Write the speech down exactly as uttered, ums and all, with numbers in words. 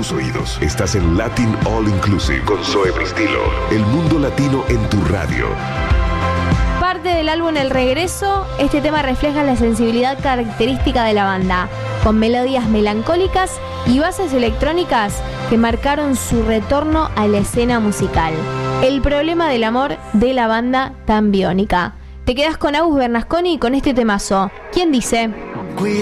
tus oídos. Estás en Latin All Inclusive con Zoe Bristilo. El mundo latino en tu radio. Parte del álbum El Regreso, este tema refleja la sensibilidad característica de la banda, con melodías melancólicas y bases electrónicas que marcaron su retorno a la escena musical. El problema del amor de la banda tan biónica. Te quedas con Agus Bernasconi y con este temazo. ¿Quién dice?